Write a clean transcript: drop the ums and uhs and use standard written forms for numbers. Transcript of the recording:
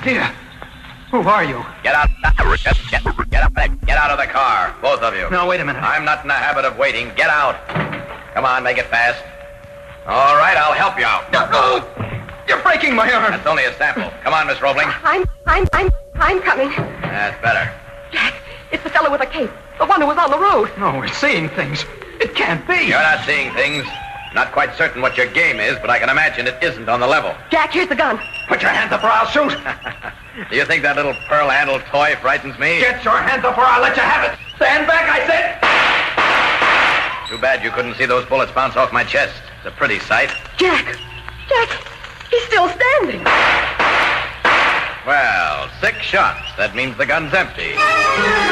idea. Who are you? Get out. Get out of the car, both of you. No, wait a minute. I'm not in the habit of waiting. Get out. Come on, make it fast. All right, I'll help you out. No, you're breaking my arm. That's only a sample. Come on, Miss Roebling. I'm coming. That's better. Jack, it's the fellow with the cape. The one who was on the road. No, we're seeing things. It can't be. You're not seeing things. Not quite certain what your game is, but I can imagine it isn't on the level. Jack, here's the gun. Put your hands up or I'll shoot. Do you think that little pearl-handled toy frightens me? Get your hands up or I'll let you have it. Stand back, I said. Too bad you couldn't see those bullets bounce off my chest. It's a pretty sight. Jack, he's still standing. Well, 6 shots. That means the gun's empty.